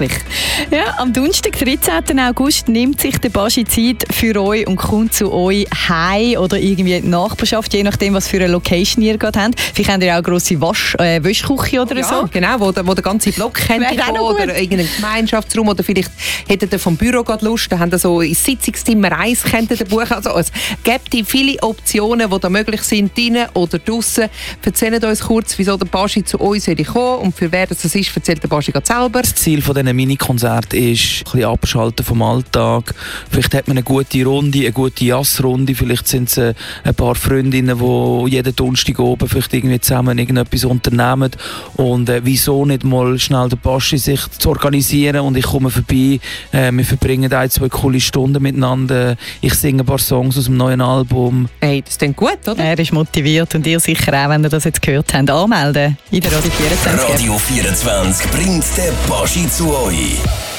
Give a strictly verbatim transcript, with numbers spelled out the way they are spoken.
Ja, am Donnerstag, dreizehnten August, nimmt sich der Baschi Zeit für euch und kommt zu euch heim oder irgendwie in die Nachbarschaft, je nachdem, was für eine Location ihr gerade habt. Vielleicht habt ihr auch eine grosse Wasch- äh, Wäschküche oder ja, so. Genau, wo der, wo der ganze Block kennt oder irgendeinen Gemeinschaftsraum oder vielleicht hättet ihr vom Büro gerade Lust, dann habt ihr so ins Sitzungszimmer eins kennt ihr buchen. Also es gibt viele Optionen, die da möglich sind, drinnen oder draussen. Erzählt uns kurz, wieso der Baschi zu uns soll kommen und für wer das ist, erzählt der Baschi gerade selber. Das Ziel von diesen Mini-Konzerten ist, ein bisschen abschalten vom Alltag. Vielleicht hat man eine gute Runde, eine gute Jassrunde. Vielleicht sind es äh, ein paar Freundinnen, die jeden Donnerstag oben vielleicht irgendwie zusammen irgendetwas unternehmen. Und äh, wieso nicht mal schnell den Baschi sich zu organisieren und ich komme vorbei. Äh, wir verbringen ein, zwei coole Stunden miteinander. Ich singe ein paar Songs aus dem neuen Album. Hey, das klingt gut, oder? Er ist motiviert und ihr sicher auch, wenn ihr das jetzt gehört habt. Anmelden in der Radio vierundzwanzig. Radio vierundzwanzig bringt den Baschi zu euch.